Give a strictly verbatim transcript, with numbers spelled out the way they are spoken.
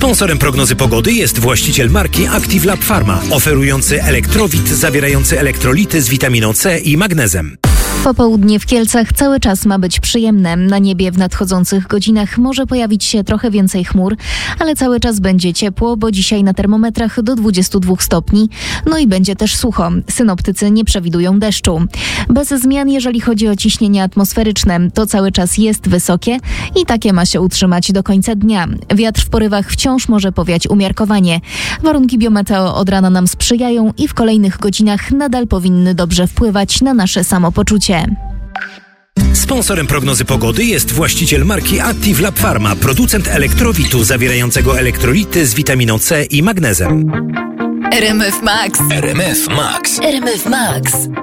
Sponsorem prognozy pogody jest właściciel marki Active Lab Pharma, oferujący elektrowit zawierający elektrolity z witaminą C i magnezem. Popołudnie w Kielcach cały czas ma być przyjemne. Na niebie w nadchodzących godzinach może pojawić się trochę więcej chmur, ale cały czas będzie ciepło, bo dzisiaj na termometrach do dwudziestu dwóch stopni. No i będzie też sucho. Synoptycy nie przewidują deszczu. Bez zmian, jeżeli chodzi o ciśnienie atmosferyczne, to cały czas jest wysokie i takie ma się utrzymać do końca dnia. Wiatr w porywach wciąż może powiać umiarkowanie. Warunki biometeo od rana nam sprzyjają i w kolejnych godzinach nadal powinny dobrze wpływać na nasze samopoczucie. Sponsorem prognozy pogody jest właściciel marki Active Lab Pharma, producent elektrowitu zawierającego elektrolity z witaminą C i magnezem. R M F Max. R M F Max. R M F Max.